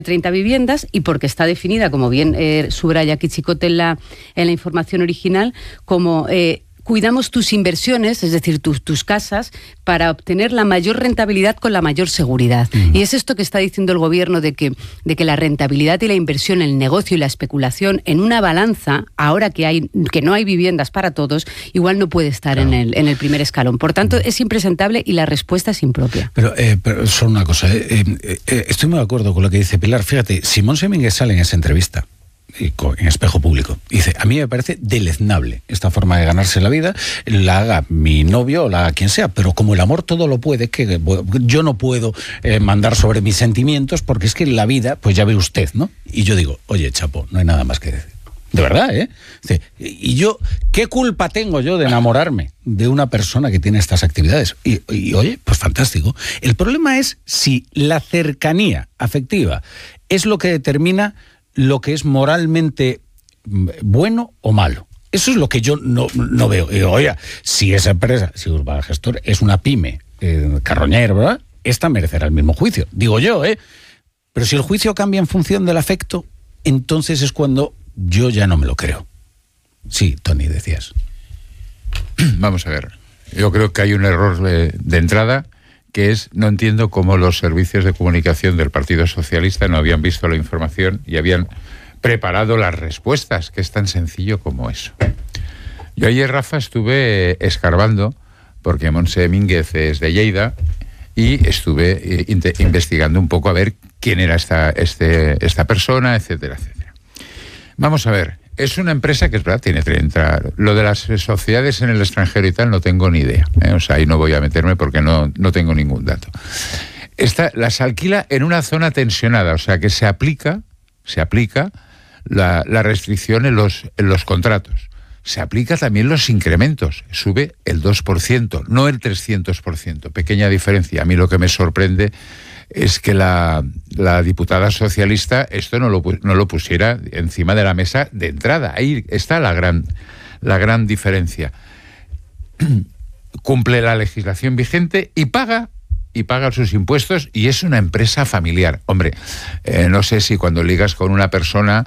30 viviendas y porque está definida, como bien subraya aquí Chicote en la información original, como cuidamos tus inversiones, es decir, tus casas, para obtener la mayor rentabilidad con la mayor seguridad. Y es esto que está diciendo el gobierno de que la rentabilidad y la inversión, el negocio y la especulación en una balanza, ahora que no hay viviendas para todos, igual no puede estar en el primer escalón. Por tanto, es impresentable y la respuesta es impropia. Pero solo una cosa, estoy muy de acuerdo con lo que dice Pilar. Fíjate, Simón Semínguez sale en esa entrevista en Espejo Público. Dice, a mí me parece deleznable esta forma de ganarse la vida, la haga mi novio o la haga quien sea, pero como el amor todo lo puede, que yo no puedo mandar sobre mis sentimientos, porque es que la vida, pues ya ve usted, ¿no? Y yo digo, oye, chapo, no hay nada más que decir. De verdad, ¿eh? Dice, y yo, ¿qué culpa tengo yo de enamorarme de una persona que tiene estas actividades? Y oye, pues fantástico. El problema es si la cercanía afectiva es lo que determina lo que es moralmente bueno o malo. Eso es lo que yo no veo. Digo, oiga, si esa empresa, si Urbagestor es una pyme carroñera, ¿verdad? Esta merecerá el mismo juicio, digo yo, ¿eh? Pero si el juicio cambia en función del afecto, entonces es cuando yo ya no me lo creo. Sí, Tony, decías. Vamos a ver. Yo creo que hay un error de entrada, que es, no entiendo cómo los servicios de comunicación del Partido Socialista no habían visto la información y habían preparado las respuestas, que es tan sencillo como eso. Yo ayer, Rafa, estuve escarbando, porque Montse Mínguez es de Lleida, y estuve investigando un poco a ver quién era esta persona, etcétera, etcétera. Vamos a ver. Es una empresa que es verdad, tiene 30... Lo de las sociedades en el extranjero y tal no tengo ni idea. O sea, ahí no voy a meterme porque no tengo ningún dato. Las alquila en una zona tensionada, o sea que se aplica la restricción en los contratos. Se aplica también los incrementos. Sube el 2%, no el 300%. Pequeña diferencia. A mí lo que me sorprende es que la diputada socialista esto no lo pusiera encima de la mesa de entrada. Ahí está la gran diferencia. Cumple la legislación vigente y paga sus impuestos, y es una empresa familiar. Hombre, no sé si cuando ligas con una persona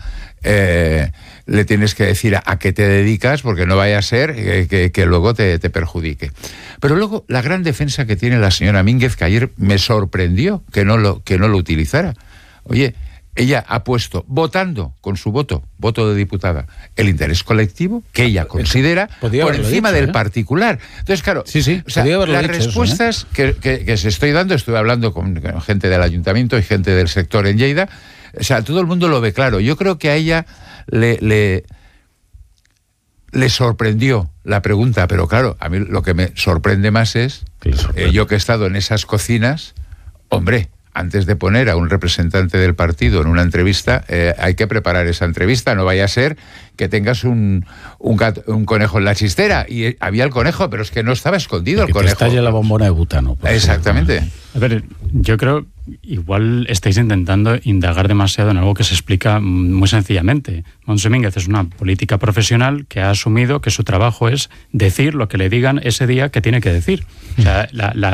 le tienes que decir a qué te dedicas, porque no vaya a ser que luego te perjudique. Pero luego la gran defensa que tiene la señora Mínguez, que ayer me sorprendió que no lo utilizara. Oye, ella ha puesto, votando con su voto de diputada, el interés colectivo que ella considera por encima del particular. Entonces, claro, sí, o sea, las respuestas que se estoy dando, estuve hablando con gente del ayuntamiento y gente del sector en Lleida, o sea, todo el mundo lo ve claro. Yo creo que a ella le sorprendió la pregunta, pero claro, a mí lo que me sorprende más es, yo que he estado en esas cocinas, hombre, antes de poner a un representante del partido en una entrevista, hay que preparar esa entrevista. No vaya a ser que tengas un conejo en la chistera. Y había el conejo, pero es que no estaba escondido el conejo. Que estalle la bombona de butano. Exactamente. A ver, yo creo, igual estáis intentando indagar demasiado en algo que se explica muy sencillamente. Montse Mínguez es una política profesional que ha asumido que su trabajo es decir lo que le digan ese día que tiene que decir. O sea,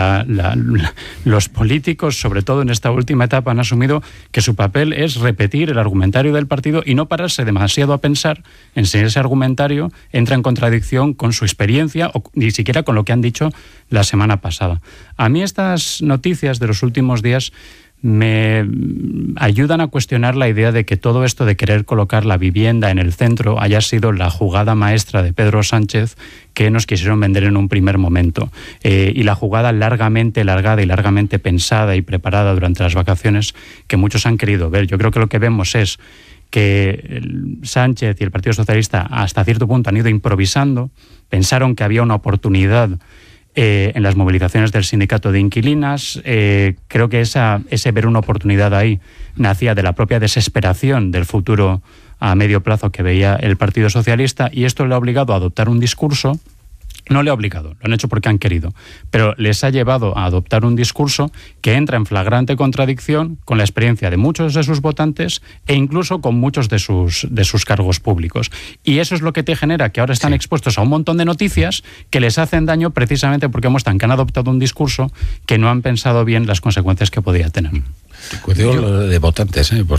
los políticos, sobre todo en esta última etapa, han asumido que su papel es repetir el argumentario del partido y no pararse demasiado a pensar en si ese argumentario entra en contradicción con su experiencia o ni siquiera con lo que han dicho la semana pasada. A mí estas noticias de los últimos días me ayudan a cuestionar la idea de que todo esto de querer colocar la vivienda en el centro haya sido la jugada maestra de Pedro Sánchez que nos quisieron vender en un primer momento. Y la jugada largamente largada y largamente pensada y preparada durante las vacaciones que muchos han querido ver. Yo creo que lo que vemos es que Sánchez y el Partido Socialista hasta cierto punto han ido improvisando, pensaron que había una oportunidad en las movilizaciones del sindicato de inquilinas. Creo que ese ver una oportunidad ahí nacía de la propia desesperación del futuro a medio plazo que veía el Partido Socialista, y esto le ha obligado a adoptar un discurso No le ha obligado, lo han hecho porque han querido, pero les ha llevado a adoptar un discurso que entra en flagrante contradicción con la experiencia de muchos de sus votantes e incluso con muchos de sus cargos públicos. Y eso es lo que te genera que ahora están expuestos a un montón de noticias que les hacen daño precisamente porque muestran que han adoptado un discurso que no han pensado bien las consecuencias que podía tener. Digo lo de votantes,